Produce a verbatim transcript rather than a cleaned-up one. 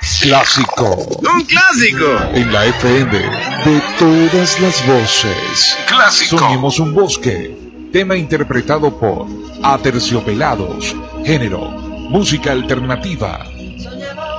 Clásico. Un clásico. En la F M de todas las voces. Clásico. Soñemos un bosque. Tema interpretado por Aterciopelados. Género, música alternativa.